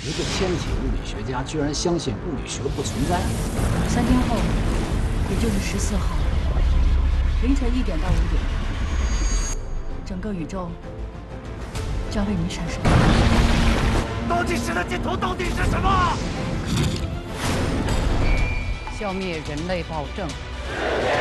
一个天体物理学家居然相信物理学不存在。 3天后，也就是14号凌晨1点到5点，整个宇宙将为你闪烁。 倒计时的尽头到底是什么？ 消灭人类暴政。